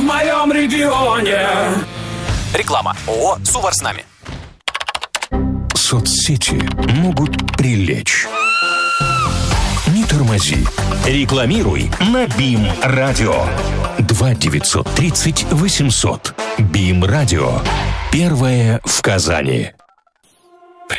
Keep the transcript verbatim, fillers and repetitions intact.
моем регионе. Реклама. ООО «Сувар с нами». Соцсети могут прилечь. Не тормози. Рекламируй на БИМ Радио. два девятьсот тридцать восемьсот. БИМ Радио. Первое в Казани.